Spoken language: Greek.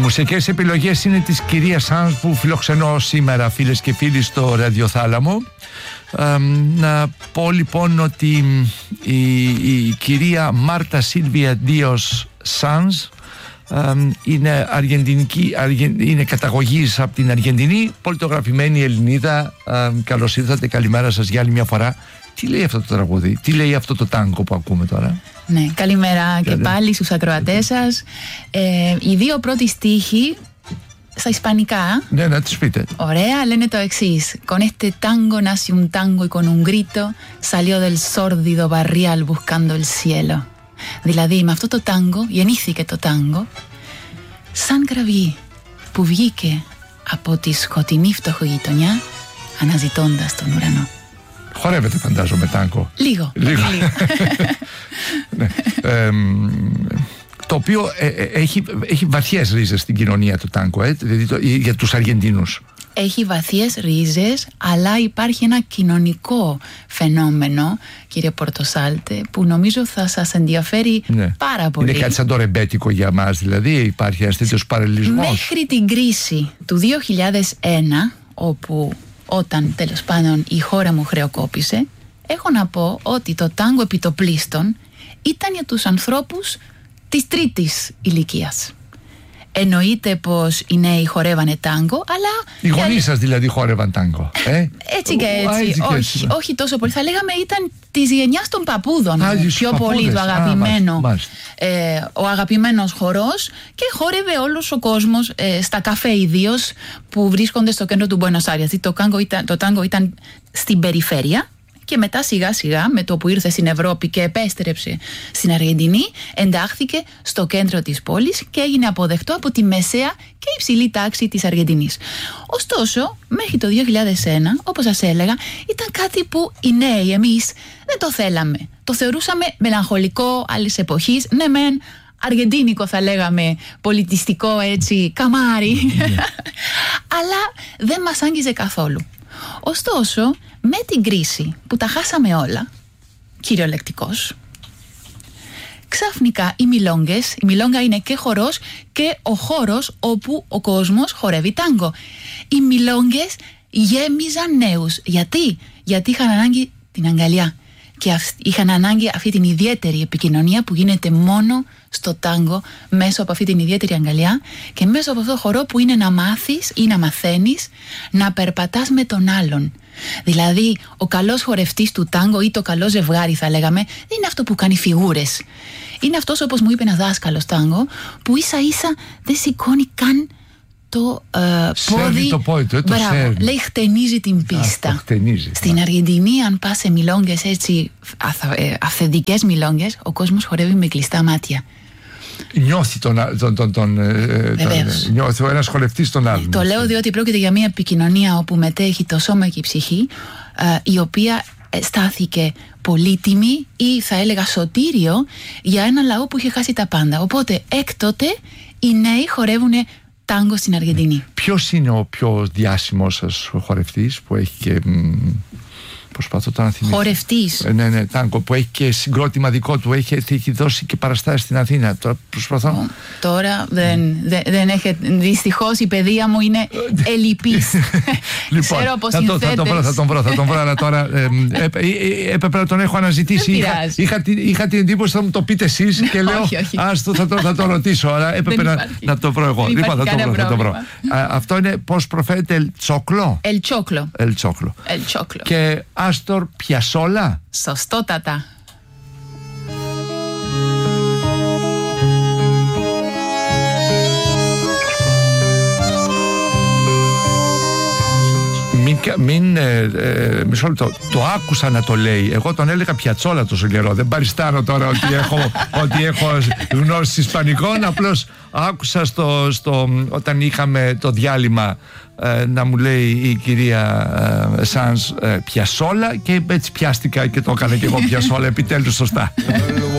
μουσικές επιλογές είναι της κυρίας Σανς, που φιλοξενώ σήμερα, φίλες και φίλοι, στο ραδιοθάλαμο. Να πω λοιπόν ότι η κυρία Μάρτα Σίλβια Ντίος Σανς είναι αργεντινική, είναι καταγωγής από την Αργεντινή, πολιτογραφημένη Ελληνίδα. Καλώς ήρθατε, καλημέρα σας για άλλη μια φορά. Τι λέει αυτό το τραγούδι, τι λέει αυτό το τάγκο που ακούμε τώρα? Ναι, καλημέρα και πάλι στους ακροατές σας. Οι δύο πρώτοι στίχοι στα ισπανικά. Ναι, να τις πείτε. Ωραία, λένε το εξής. Con este tango nace un tango y con un grito salió del sórdido barrial buscando el cielo. Δηλαδή με αυτό το τάγκο γεννήθηκε το τάγκο, σαν κραυγή που βγήκε από τη σκοτεινή φτωχογειτονιά αναζητώντας τον ουρανό. Χορεύετε φαντάζομαι τάγκο? Λίγο. Ναι. Το οποίο έχει βαθιές ρίζες στην κοινωνία του τάγκο, δηλαδή για τους Αργεντίνους. Έχει βαθιές ρίζες, αλλά υπάρχει ένα κοινωνικό φαινόμενο, κύριε Πορτοσάλτε, που νομίζω θα σας ενδιαφέρει πάρα πολύ. Είναι κάτι σαν το ρεμπέτικο για μας, δηλαδή υπάρχει ένας τέτοιος παραλληλισμός. Μέχρι την κρίση του 2001, όταν τέλος πάντων η χώρα μου χρεοκόπησε, έχω να πω ότι το τάγκο επιτοπλίστων ήταν για τους ανθρώπους της τρίτης ηλικίας. Εννοείται πως οι νέοι χορεύανε τάγκο, αλλά... Οι γονείς σας δηλαδή χόρευαν τάγκο, Έτσι και έτσι. Όχι τόσο πολύ. Θα λέγαμε ήταν της γενιάς των παππούδων. Πιο πολύ το αγαπημένο. Ο αγαπημένος χορός, και χόρευε όλος ο κόσμος στα καφέ, ιδίως που βρίσκονται στο κέντρο του Μπουένος Άιρες. Το τάγκο ήταν στην περιφέρεια. Και μετά σιγά σιγά, με το που ήρθε στην Ευρώπη και επέστρεψε στην Αργεντινή, εντάχθηκε στο κέντρο της πόλης και έγινε αποδεκτό από τη μεσαία και υψηλή τάξη της Αργεντινής. Ωστόσο, μέχρι το 2001, όπως σας έλεγα, ήταν κάτι που οι νέοι, εμείς, δεν το θέλαμε. Το θεωρούσαμε μελαγχολικό, άλλης εποχής, ναι μεν, αργεντίνικο θα λέγαμε, πολιτιστικό έτσι, καμάρι, αλλά δεν μας άγγιζε καθόλου. Ωστόσο, με την κρίση που τα χάσαμε όλα, κυριολεκτικώς, ξαφνικά η μιλόγκα είναι και χορός και ο χώρος όπου ο κόσμος χορεύει τάγκο. Οι μιλόγγες γέμιζαν νέους. Γιατί είχαν ανάγκη την αγκαλιά και είχαν ανάγκη αυτή την ιδιαίτερη επικοινωνία που γίνεται μόνο στο τάγκο, μέσω από αυτή την ιδιαίτερη αγκαλιά και μέσω από αυτό το χορό που είναι να μάθεις ή να μαθαίνεις να περπατάς με τον άλλον. Δηλαδή ο καλός χορευτής του τάγκο ή το καλό ζευγάρι, θα λέγαμε, δεν είναι αυτό που κάνει φιγούρες. Είναι αυτός, όπως μου είπε ένας δάσκαλος τάγκο, που ίσα ίσα δεν σηκώνει καν το πόδι. Το πόδι του, μπράβο, λέει χτενίζει την πίστα. Στην Αργεντινή, αν πας σε μιλόγγες έτσι, αυθεντικές μιλόγγες, ο κόσμος χορεύει με κλειστά μάτια. Νιώθει νιώθει ο ένας χορευτής τον άλλον. Το λέω διότι πρόκειται για μια επικοινωνία όπου μετέχει το σώμα και η ψυχή, η οποία στάθηκε πολύτιμη ή θα έλεγα σωτήριο για ένα λαό που είχε χάσει τα πάντα. Οπότε έκτοτε οι νέοι χορεύουν τάγκο στην Αργεντινή. Ποιος είναι ο πιο διάσημος σας χορευτής που έχει και... Προσπαθώ τώρα να θυμηθώ. Χορευτής. Ναι, τάγκο, που έχει και συγκρότημα δικό του, έχει δώσει και παραστάσεις στην Αθήνα. Τώρα προσπαθώ. Τώρα δεν έχει. Δυστυχώς η παιδεία μου είναι ελλειπής. Λοιπόν, ξέρω πως θα τον βρω, αλλά τώρα έπρεπε να τον έχω αναζητήσει. Είχα την εντύπωση θα μου το πείτε εσείς και λέω άστο, θα το ρωτήσω, αλλά έπρεπε να το βρω εγώ. Λοιπόν, θα το βρω. Αυτό είναι, πώς προφέρεται, El Choclo. Και Άστορ Πιασόλα. Σωστότατα. Μισό λεπτό. Το άκουσα να το λέει. Εγώ τον έλεγα Πιατσόλα τόσο καιρό. Δεν παριστάνω τώρα ότι έχω γνώσεις ισπανικών. Απλώς άκουσα όταν είχαμε το διάλειμμα να μου λέει η κυρία Σανς Πιασόλα και έτσι πιάστηκα και το έκανα και εγώ Πιασόλα επιτέλους σωστά.